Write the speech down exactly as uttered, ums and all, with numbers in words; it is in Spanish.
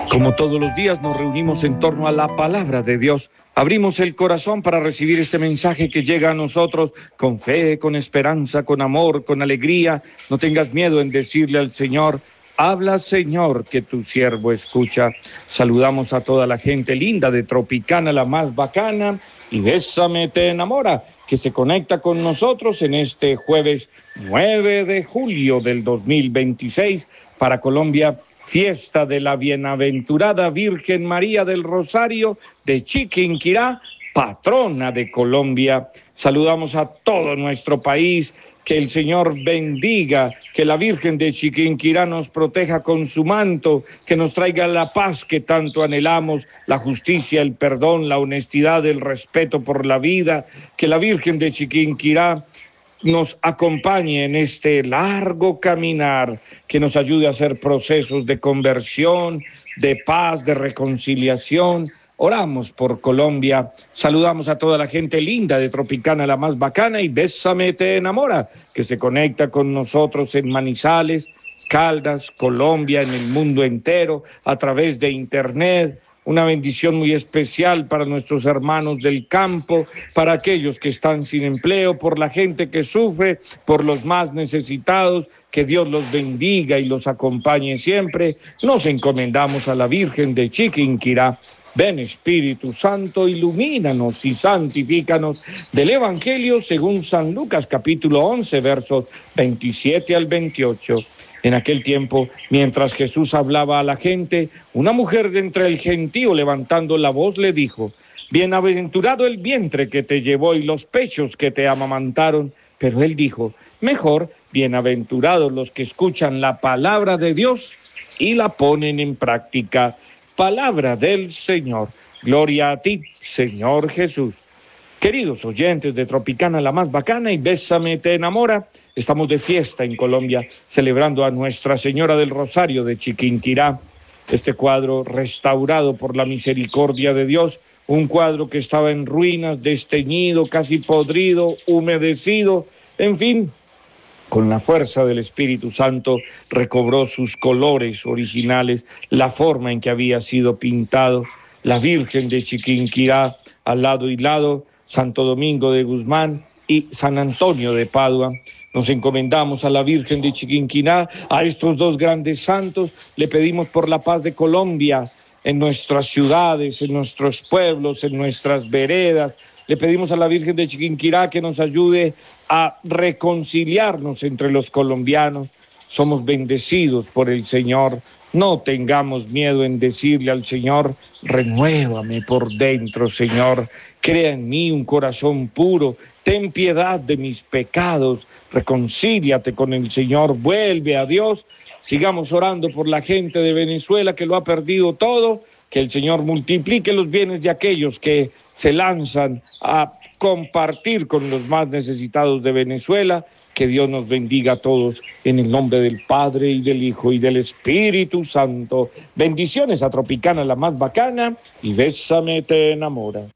Como todos los días nos reunimos en torno a la palabra de Dios. Abrimos el corazón para recibir este mensaje que llega a nosotros con fe, con esperanza, con amor, con alegría. No tengas miedo en decirle al Señor: habla, Señor, que tu siervo escucha. Saludamos a toda la gente linda de Tropicana, la más bacana, y Bésame te enamora, que se conecta con nosotros en este jueves nueve de julio del dos mil veintiséis. Para Colombia, fiesta de la bienaventurada Virgen María del Rosario de Chiquinquirá, patrona de Colombia. Saludamos a todo nuestro país. Que el Señor bendiga, que la Virgen de Chiquinquirá nos proteja con su manto, que nos traiga la paz que tanto anhelamos, la justicia, el perdón, la honestidad, el respeto por la vida. Que la Virgen de Chiquinquirá nos acompañe en este largo caminar, que nos ayude a hacer procesos de conversión, de paz, de reconciliación. Oramos por Colombia, saludamos a toda la gente linda de Tropicana, la más bacana, y Bésame te enamora, que se conecta con nosotros en Manizales, Caldas, Colombia, en el mundo entero, a través de internet. Una bendición muy especial para nuestros hermanos del campo, para aquellos que están sin empleo, por la gente que sufre, por los más necesitados. Que Dios los bendiga y los acompañe siempre. Nos encomendamos a la Virgen de Chiquinquirá. Ven, Espíritu Santo, ilumínanos y santifícanos. Del Evangelio según San Lucas, capítulo once, versos veintisiete al veintiocho. En aquel tiempo, mientras Jesús hablaba a la gente, una mujer de entre el gentío, levantando la voz, le dijo: bienaventurado el vientre que te llevó y los pechos que te amamantaron. Pero él dijo: mejor, bienaventurados los que escuchan la palabra de Dios y la ponen en práctica. Palabra del Señor. Gloria a ti, Señor Jesús. Queridos oyentes de Tropicana, la más bacana, y Bésame te enamora, estamos de fiesta en Colombia, celebrando a Nuestra Señora del Rosario de Chiquinquirá. Este cuadro restaurado por la misericordia de Dios, un cuadro que estaba en ruinas, desteñido, casi podrido, humedecido, en fin, con la fuerza del Espíritu Santo recobró sus colores originales, la forma en que había sido pintado. La Virgen de Chiquinquirá, al lado y lado, Santo Domingo de Guzmán y San Antonio de Padua. Nos encomendamos a la Virgen de Chiquinquirá, a estos dos grandes santos. Le pedimos por la paz de Colombia, en nuestras ciudades, en nuestros pueblos, en nuestras veredas. Le pedimos a la Virgen de Chiquinquirá que nos ayude a reconciliarnos entre los colombianos. Somos bendecidos por el Señor. No tengamos miedo en decirle al Señor: renuévame por dentro, Señor. Crea en mí un corazón puro. Ten piedad de mis pecados. Reconcíliate con el Señor. Vuelve a Dios. Sigamos orando por la gente de Venezuela que lo ha perdido todo. Que el Señor multiplique los bienes de aquellos que se lanzan a compartir con los más necesitados de Venezuela. Que Dios nos bendiga a todos en el nombre del Padre y del Hijo y del Espíritu Santo. Bendiciones a Tropicana, la más bacana, y Bésame te enamora.